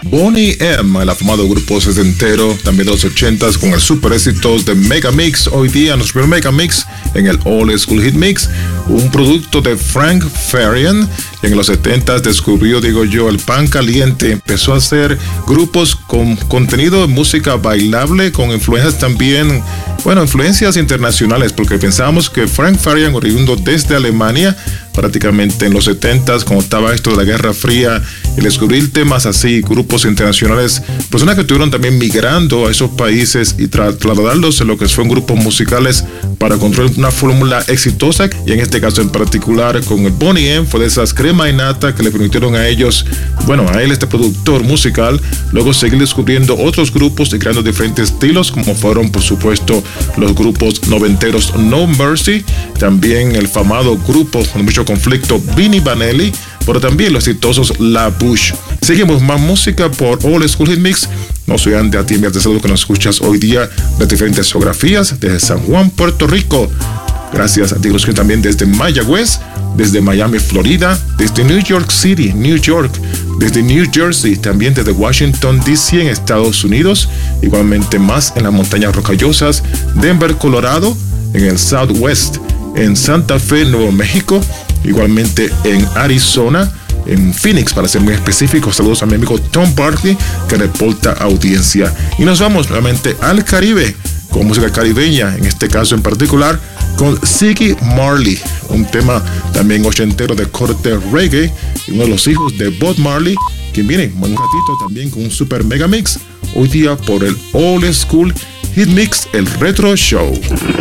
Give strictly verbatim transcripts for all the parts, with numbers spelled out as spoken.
Boney M, el afamado grupo setentero, también de los ochentas, con el super éxitos de Mega Mix. Hoy día nuestro primer Mega Mix en el Old School Hit Mix, un producto de Frank Farian. En los setentas descubrió, digo yo, el pan caliente. Empezó a hacer grupos con contenido de música bailable, con influencias también, bueno, influencias internacionales, porque pensábamos que Frank Farian, oriundo desde Alemania, prácticamente en los setentas, cuando estaba esto de la Guerra Fría, y descubrir temas así, grupos internacionales, personas que estuvieron también migrando a esos países y trasladarlos en lo que fueron grupos musicales para construir una fórmula exitosa, y en este caso en particular con el Boney M, fue de esas crema y nata que le permitieron a ellos, bueno, a él, este productor musical, luego seguir descubriendo otros grupos y creando diferentes estilos, como fueron por supuesto los grupos noventeros No Mercy, también el famado grupo con mucho conflicto Vinnie Vanilli, pero también los exitosos La Bush. Seguimos más música por Old School Hit Mix. No soy Andy, a ti me deseo que nos escuchas hoy día de diferentes geografías, desde San Juan, Puerto Rico. Gracias a ti los que también desde Mayagüez, desde Miami, Florida, desde New York City, New York, desde New Jersey, también desde Washington D C en Estados Unidos, igualmente más en las montañas rocallosas, Denver, Colorado, en el Southwest, en Santa Fe, Nuevo México, igualmente en Arizona, en Phoenix, para ser muy específicos. Saludos a mi amigo Tom Barkley, que reporta audiencia. Y nos vamos nuevamente al Caribe, con música caribeña, en este caso en particular, con Ziggy Marley, un tema también ochentero de corte reggae, y uno de los hijos de Bob Marley, que viene en un ratito también con un super mega mix, hoy día por el Old School Hit Mix, el Retro Show.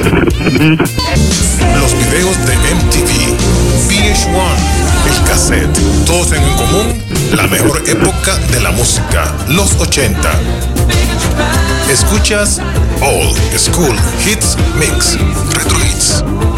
Los videos de M T V, V H uno, el cassette, todos en común, la mejor época de la música, los ochenta. Escuchas Old School Hits Mix, Retro Hits.